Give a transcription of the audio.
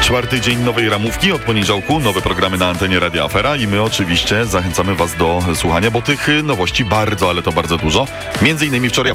Czwarty dzień nowej ramówki, od poniedziałku nowe programy na antenie Radia Afera i my oczywiście zachęcamy Was do słuchania, bo tych nowości bardzo, ale to bardzo dużo. Między innymi wczoraj